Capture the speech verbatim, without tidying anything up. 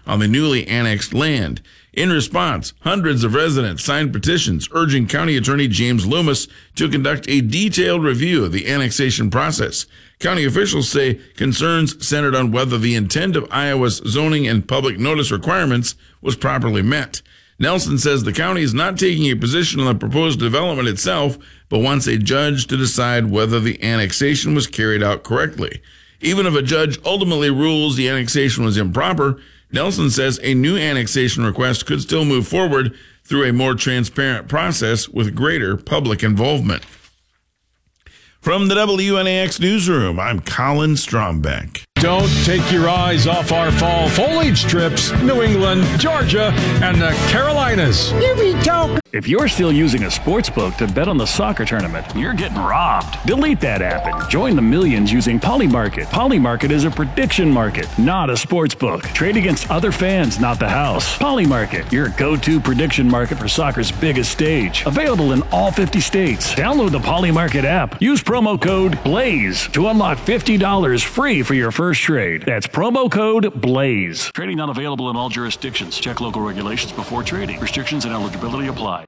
on the newly annexed land. In response, hundreds of residents signed petitions urging County Attorney James Loomis to conduct a detailed review of the annexation process. County officials say concerns centered on whether the intent of Iowa's zoning and public notice requirements was properly met. Nelson says the county is not taking a position on the proposed development itself, but wants a judge to decide whether the annexation was carried out correctly. Even if a judge ultimately rules the annexation was improper, Nelson says a new annexation request could still move forward through a more transparent process with greater public involvement. From the W N A X newsroom, I'm Colin Strombeck. Don't take your eyes off our fall foliage strips. New England, Georgia, and the Carolinas. Here we go. If you're still using a sports book to bet on the soccer tournament, you're getting robbed. Delete that app and join the millions using Polymarket. Polymarket is a prediction market, not a sports book. Trade against other fans, not the house. Polymarket, your go-to prediction market for soccer's biggest stage. Available in all fifty states. Download the Polymarket app. Use promo code BLAZE to unlock fifty dollars free for your first trade. That's promo code BLAZE. Trading not available in all jurisdictions. Check local regulations before trading. Restrictions and eligibility apply.